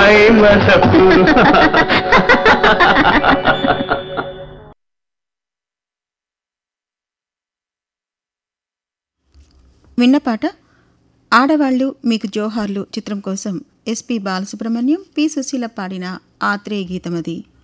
My మనసు. విన్న పాట ఆడవాళ్లు మీకు జోహార్లు చిత్రం కోసం ఎస్పి బాలసుబ్రహ్మణ్యం, పి సుశీల పాడిన ఆత్రేయ గీతమది.